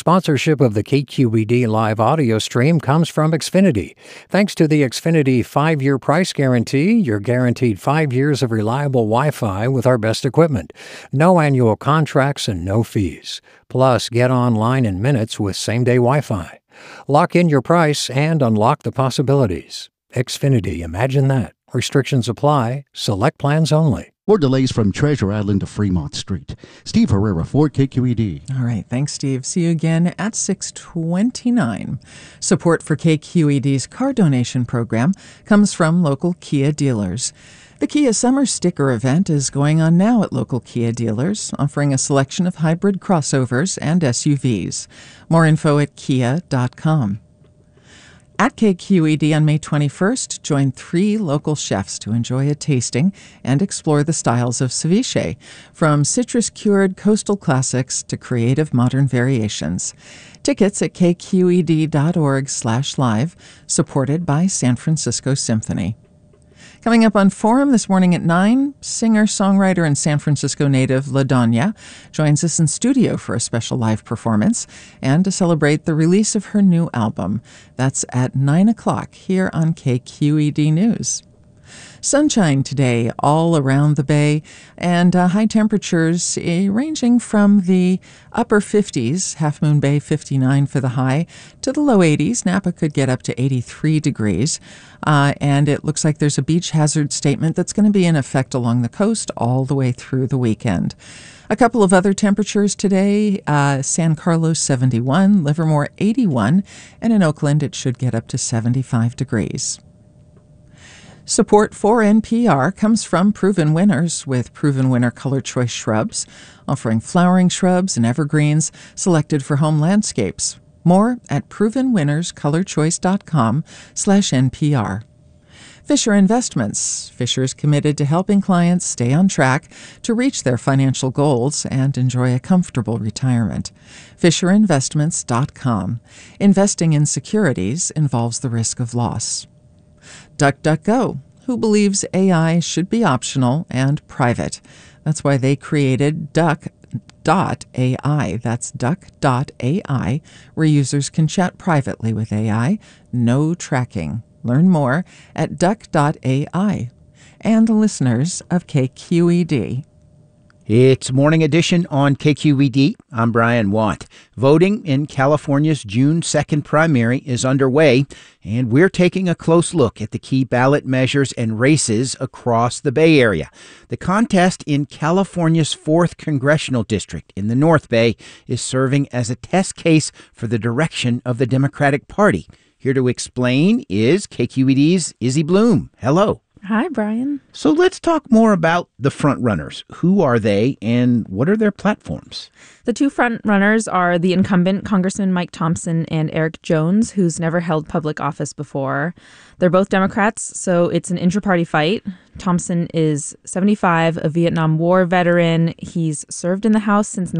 Sponsorship of the KQED live audio stream comes from Xfinity. Thanks to the Xfinity 5-year price guarantee, you're guaranteed 5 years of reliable Wi-Fi with our best equipment. No annual contracts and no fees. Plus, get online in minutes with same-day Wi-Fi. Lock in your price and unlock the possibilities. Xfinity, imagine that. Restrictions apply. Select plans only. More delays from Treasure Island to Fremont Street. Steve Herrera for KQED. All right. Thanks, Steve. See you again at 6:29. Support for KQED's car donation program comes from local Kia dealers. The Kia Summer Sticker event is going on now at local Kia dealers, offering a selection of hybrid crossovers and SUVs. More info at kia.com. At KQED on May 21st, join 3 local chefs to enjoy a tasting and explore the styles of ceviche, from citrus-cured coastal classics to creative modern variations. Tickets at kqed.org/live, supported by San Francisco Symphony. Coming up on Forum this morning at 9, singer, songwriter, and San Francisco native LaDonya joins us in studio for a special live performance and to celebrate the release of her new album. That's at 9 o'clock here on KQED News. Sunshine today all around the Bay, and high temperatures ranging from the upper 50s, Half Moon Bay 59 for the high, to the low 80s. Napa could get up to 83 degrees. And it looks like there's a beach hazard statement that's going to be in effect along the coast all the way through the weekend. A couple of other temperatures today, San Carlos 71, Livermore 81, and in Oakland it should get up to 75 degrees. Support for NPR comes from Proven Winners with Proven Winner Color Choice Shrubs, offering flowering shrubs and evergreens selected for home landscapes. More at provenwinnerscolorchoice.com/NPR. Fisher Investments. Fisher is committed to helping clients stay on track to reach their financial goals and enjoy a comfortable retirement. FisherInvestments.com. Investing in securities involves the risk of loss. DuckDuckGo, who believes AI should be optional and private. That's why they created Duck.ai. That's Duck.ai, where users can chat privately with AI. No tracking. Learn more at Duck.ai. And listeners of KQED. It's Morning Edition on KQED. I'm Brian Watt. Voting in California's June 2nd primary is underway, and we're taking a close look at the key ballot measures and races across the Bay Area. The contest in California's 4th Congressional District in the North Bay is serving as a test case for the direction of the Democratic Party. Here to explain is KQED's Izzy Bloom. Hello. Hi, Brian. So let's talk more about the frontrunners. Who are they and what are their platforms? The 2 frontrunners are the incumbent Congressman Mike Thompson and Eric Jones, who's never held public office before. They're both Democrats, so it's an intra-party fight. Thompson is 75, a Vietnam War veteran. He's served in the House since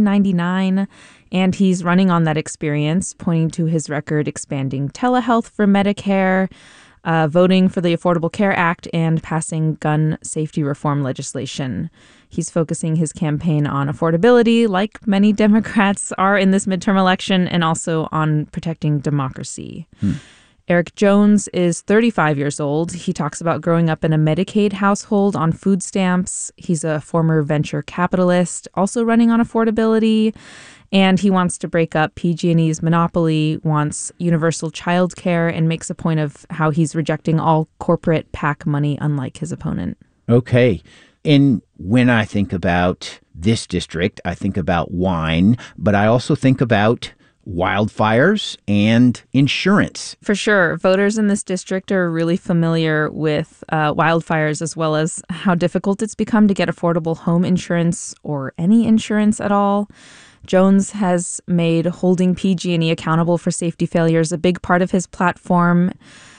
1999, and he's running on that experience, pointing to his record expanding telehealth for Medicare, voting for the Affordable Care Act, and passing gun safety reform legislation. He's focusing his campaign on affordability, like many Democrats are in this midterm election, and also on protecting democracy. Eric Jones is 35 years old. He talks about growing up in a Medicaid household on food stamps. He's a former venture capitalist, also running on affordability. And he wants to break up PG&E's monopoly, wants universal child care, and makes a point of how he's rejecting all corporate PAC money, unlike his opponent. Okay. And when I think about this district, I think about wine, but I also think about wildfires and insurance. For sure. Voters in this district are really familiar with wildfires, as well as how difficult it's become to get affordable home insurance or any insurance at all. Jones has made holding PG&E accountable for safety failures a big part of his platform.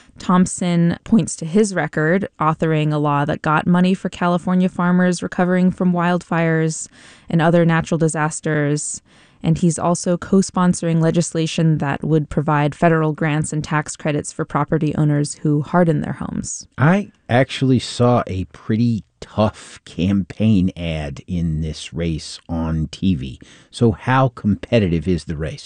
Thompson points to his record, authoring a law that got money for California farmers recovering from wildfires and other natural disasters. And he's also co-sponsoring legislation that would provide federal grants and tax credits for property owners who harden their homes. I actually saw a pretty tough campaign ad in this race on TV. So how competitive is the race?